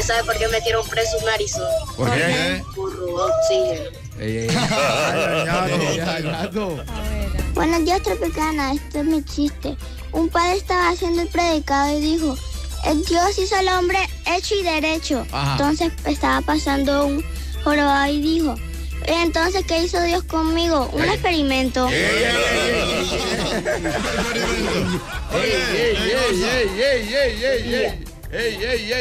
¿Usted sabe por qué metieron preso un Arizona? ¿Por qué? Por robar oxígeno. Buenos días, Tropicana. Este es mi chiste. Un padre estaba haciendo el predicado y dijo: Dios hizo al hombre hecho y derecho. Ajá. Entonces estaba pasando un jorobado y dijo: entonces, ¿qué hizo Dios conmigo? Un experimento.